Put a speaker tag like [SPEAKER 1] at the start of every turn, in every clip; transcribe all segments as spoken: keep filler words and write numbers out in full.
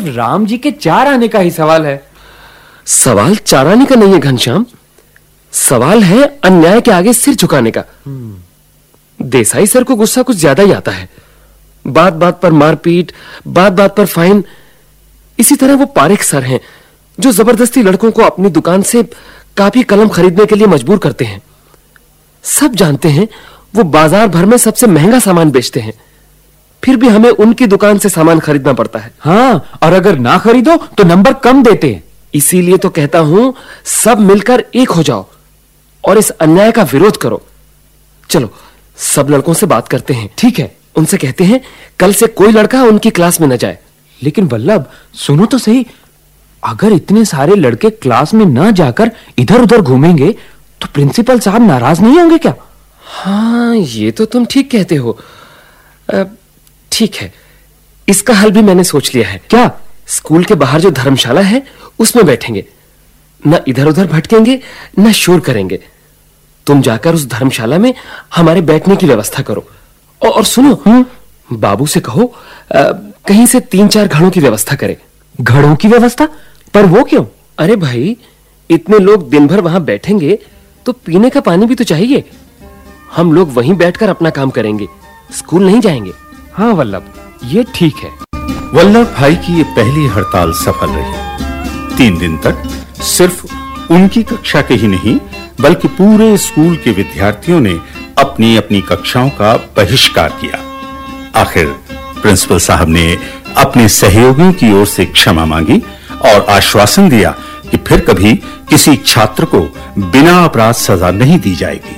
[SPEAKER 1] राम जी के चार आने का ही सवाल है।
[SPEAKER 2] सवाल चार आने का नहीं है घनश्याम, सवाल है अन्याय के आगे सिर झुकाने का। देसाई सर को गुस्सा कुछ ज्यादा ही आता है, बात बात पर मारपीट, बात बात पर फाइन। इसी तरह वो पारेख सर हैं जो जबरदस्ती लड़कों को अपनी दुकान से कापी कलम खरीदने के लिए मजबूर करते हैं। सब जानते हैं वो बाजार भर में सबसे महंगा सामान बेचते हैं, फिर भी हमें उनकी दुकान से सामान खरीदना पड़ता है।
[SPEAKER 1] हाँ, और अगर ना खरीदो तो नंबर कम देते हैं।
[SPEAKER 2] इसीलिए तो कहता हूं सब मिलकर एक हो जाओ और इस अन्याय का विरोध करो। चलो सब लड़कों से बात करते हैं।
[SPEAKER 1] ठीक है,
[SPEAKER 2] उनसे कहते हैं कल से कोई लड़का उनकी क्लास में न जाए।
[SPEAKER 1] लेकिन वल्लभ सुनो तो सही, अगर इतने सारे लड़के क्लास में न जाकर इधर उधर घूमेंगे तो प्रिंसिपल साहब नाराज नहीं होंगे क्या?
[SPEAKER 2] हाँ, ये तो तुम ठीक कहते हो। ठीक है, इसका हल भी मैंने सोच लिया है।
[SPEAKER 1] क्या?
[SPEAKER 2] स्कूल के बाहर जो धर्मशाला है उसमें बैठेंगे, न इधर उधर भटकेंगे न शोर करेंगे। तुम जाकर उस धर्मशाला में हमारे बैठने की व्यवस्था करो। और, और सुनो, बाबू से कहो आ, कहीं से तीन चार घड़ों की व्यवस्था करे।
[SPEAKER 1] घड़ों की व्यवस्था? पर वो क्यों?
[SPEAKER 2] अरे भाई, इतने लोग दिन भर वहां बैठेंगे तो पीने का पानी भी तो चाहिए। हम लोग वहीं बैठकर अपना काम करेंगे, स्कूल नहीं जाएंगे।
[SPEAKER 1] हाँ वल्लभ, ये ठीक है।
[SPEAKER 3] वल्लभ भाई की ये पहली हड़ताल सफल रही। तीन दिन तक सिर्फ उनकी कक्षा के ही नहीं बल्कि पूरे स्कूल के विद्यार्थियों ने अपनी अपनी कक्षाओं का बहिष्कार किया। आखिर प्रिंसिपल साहब ने अपने सहयोगियों की ओर से क्षमा मांगी और आश्वासन दिया कि फिर कभी किसी छात्र को बिना अपराध सजा नहीं दी जाएगी।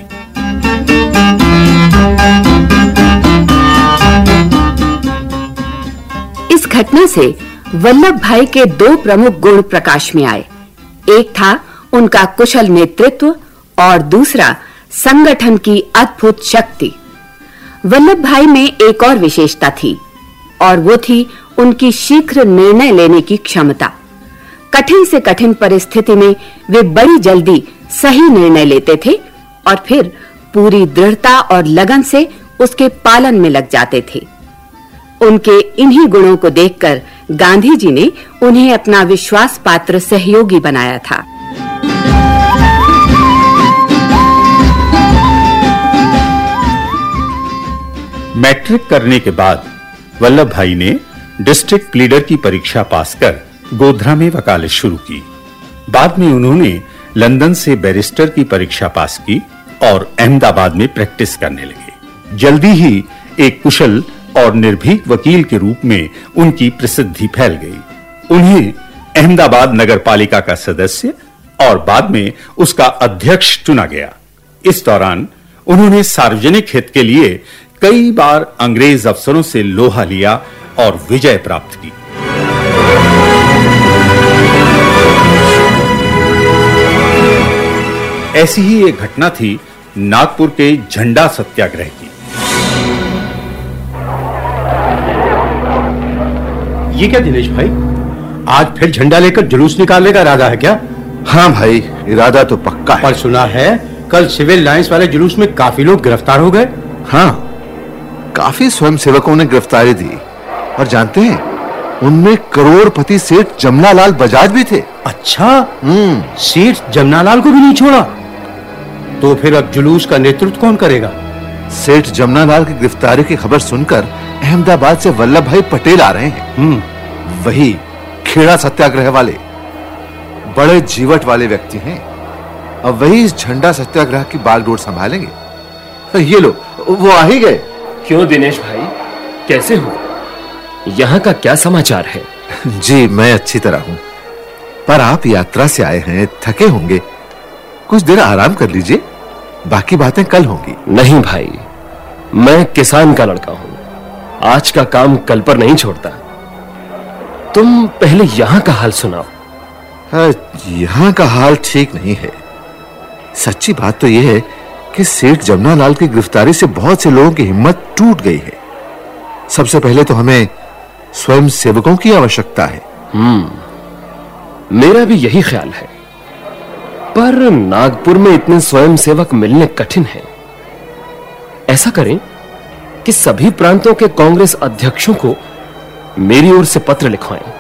[SPEAKER 4] इस घटना से वल्लभ भाई के दो प्रमुख गुण प्रकाश में आए। एक था उनका कुशल नेतृत्व और दूसरा संगठन की अद्भुत शक्ति। वल्लभ भाई में एक और विशेषता थी और वो थी उनकी शीघ्र निर्णय लेने की क्षमता। कठिन से कठिन परिस्थिति में वे बड़ी जल्दी सही निर्णय लेते थे और फिर पूरी दृढ़ता और लगन से उसके पालन में लग जाते थे। उनके इन्हीं गुणों को देखकर गांधी जी ने उन्हें अपना विश्वास पात्र सहयोगी बनाया था।
[SPEAKER 3] मैट्रिक करने के बाद वल्लभ भाई ने डिस्ट्रिक्ट लीडर की परीक्षा पास कर गोधरा में वकालत शुरू की। बाद में उन्होंने लंदन से बैरिस्टर की परीक्षा पास की और अहमदाबाद में प्रैक्टिस करने लगे। जल्दी ही एक कुशल और निर्भीक वकील के रूप में उनकी प्रसिद्धि फैल गई। उन्हें अहमदाबाद नगर पालिका का सदस्य और बाद में उसका अध्यक्ष चुना गया। इस दौरान उन्होंने सार्वजनिक हित के लिए कई बार अंग्रेज अफसरों से लोहा लिया और विजय प्राप्त की। ऐसी ही एक घटना थी नागपुर के झंडा सत्याग्रह की।
[SPEAKER 5] ये क्या दिनेश भाई, आज फिर झंडा लेकर जुलूस निकालने का इरादा है क्या?
[SPEAKER 6] हाँ भाई, इरादा तो पक्का है।
[SPEAKER 5] पर सुना है कल सिविल लाइंस वाले जुलूस में काफी लोग गिरफ्तार हो गए।
[SPEAKER 6] हाँ, काफी स्वयंसेवकों ने गिरफ्तारी दी और जानते हैं उनमें करोड़पति सेठ जमनालाल बजाज भी थे।
[SPEAKER 5] अच्छा, हम्म सेठ जमनालाल को भी नहीं छोड़ा। तो फिर अब जुलूस का नेतृत्व कौन करेगा?
[SPEAKER 6] सेठ जमनालाल की गिरफ्तारी की खबर सुनकर अहमदाबाद से वल्लभ भाई पटेल आ रहे हैं।
[SPEAKER 5] हम्म
[SPEAKER 6] वही खेड़ा सत्याग्रह वाले, बड़े जीवट वाले व्यक्ति हैं। अब वही इस झंडा सत्याग्रह की बागडोर संभालेंगे। ये लो, वो आ ही गए।
[SPEAKER 2] क्यों दिनेश भाई, कैसे हो? यहाँ का क्या समाचार है?
[SPEAKER 6] जी मैं अच्छी तरह हूँ, पर आप यात्रा से आए हैं, थके होंगे, कुछ देर आराम कर लीजिए, बाकी बातें कल होंगी।
[SPEAKER 2] नहीं भाई, मैं किसान का लड़का हूँ, आज का काम कल पर नहीं छोड़ता। तुम पहले यहाँ का हाल सुनाओ।
[SPEAKER 6] यहाँ का हाल ठीक नहीं है। सच्ची बात तो यह है कि सेठ जमनालाल की गिरफ्तारी से बहुत से लोगों की हिम्मत टूट गई है। सबसे पहले तो हमें स्वयं सेवकों की आवश्यकता है।
[SPEAKER 2] हम्म मेरा भी यही ख्याल है, पर नागपुर में इतने स्वयं सेवक मिलने कठिन है। ऐसा करें कि सभी प्रांतों के कांग्रेस अध्यक्षों को मेरी ओर से पत्र लिखवाएं